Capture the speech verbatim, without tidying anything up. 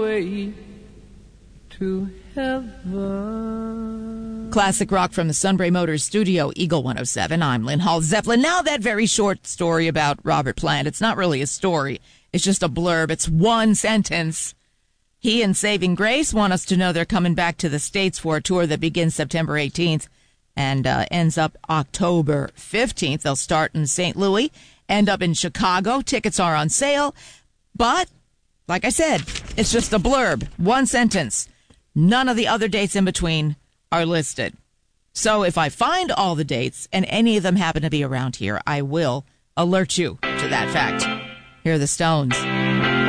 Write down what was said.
way to heaven. Classic rock from the Sunbury Motors studio, Eagle one oh seven. I'm Lynn Hall Zeppelin. Now that very short story about Robert Plant. It's not really a story. It's just a blurb. It's one sentence. He and Saving Grace want us to know they're coming back to the States for a tour that begins September eighteenth and uh, ends up October fifteenth. They'll start in Saint Louis, end up in Chicago. Tickets are on sale. But, like I said, it's just a blurb. One sentence. None of the other dates in between are listed. So if I find all the dates and any of them happen to be around here, I will alert you to that fact. Here are the Stones.